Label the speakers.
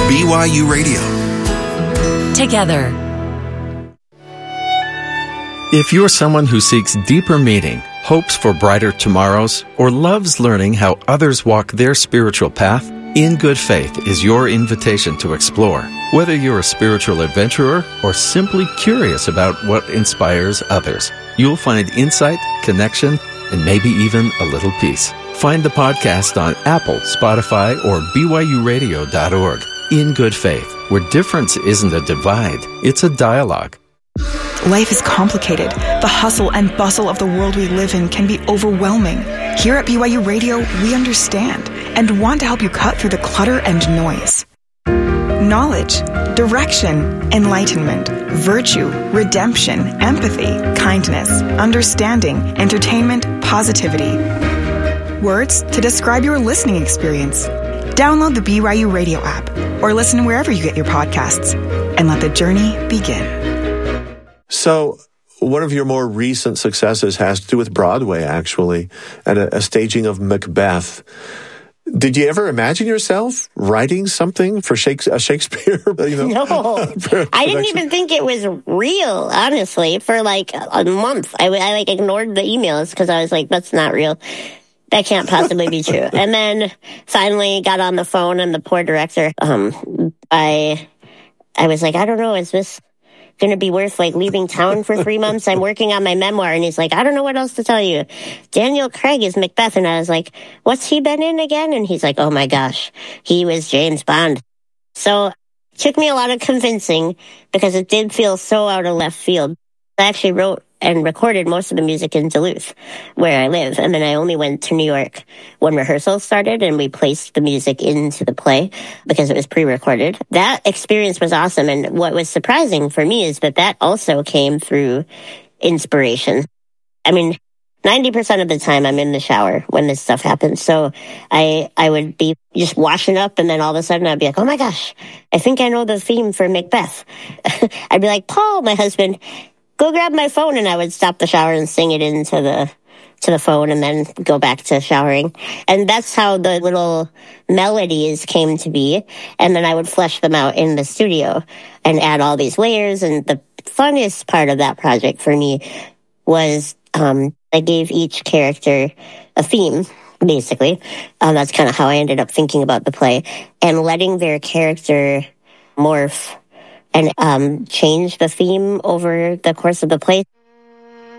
Speaker 1: BYU Radio.
Speaker 2: Together.
Speaker 3: If you're someone who seeks deeper meaning, hopes for brighter tomorrows, or loves learning how others walk their spiritual path, In Good Faith is your invitation to explore. Whether you're a spiritual adventurer or simply curious about what inspires others, you'll find insight, connection, and maybe even a little peace. Find the podcast on Apple, Spotify, or BYURadio.org. In Good Faith, where difference isn't a divide, it's a dialogue.
Speaker 4: Life is complicated. The hustle and bustle of the world we live in can be overwhelming. Here at BYU Radio, we understand and want to help you cut through the clutter and noise. Knowledge, direction, enlightenment, virtue, redemption, empathy, kindness, understanding, entertainment, positivity. Words to describe your listening experience. Download the BYU Radio app or listen wherever you get your podcasts and let the journey begin.
Speaker 5: So one of your more recent successes has to do with Broadway, actually, and a staging of Macbeth. Did you ever imagine yourself writing something for Shakespeare?
Speaker 6: No, I didn't even think it was real, honestly, for like a month. I ignored the emails because I was like, that's not real. That can't possibly be true. And then finally got on the phone and the poor director, I was like, I don't know, is this going to be worth like leaving town for 3 months? I'm working on my memoir. And he's like, I don't know what else to tell you. Daniel Craig is Macbeth. And I was like, what's he been in again? And he's like, oh my gosh, he was James Bond. So it took me a lot of convincing because it did feel so out of left field. I actually wrote and recorded most of the music in Duluth, where I live. And then I only went to New York when rehearsals started and we placed the music into the play because it was pre-recorded. That experience was awesome. And what was surprising for me is that also came through inspiration. I mean, 90% of the time I'm in the shower when this stuff happens. So I would be just washing up and then all of a sudden I'd be like, oh my gosh, I think I know the theme for Macbeth. I'd be like, Paul, my husband, go grab my phone, and I would stop the shower and sing it into the phone and then go back to showering. And that's how the little melodies came to be. And then I would flesh them out in the studio and add all these layers. And the funnest part of that project for me was I gave each character a theme, basically. That's kind of how I ended up thinking about the play. And letting their character morph and change the theme over the course of the play.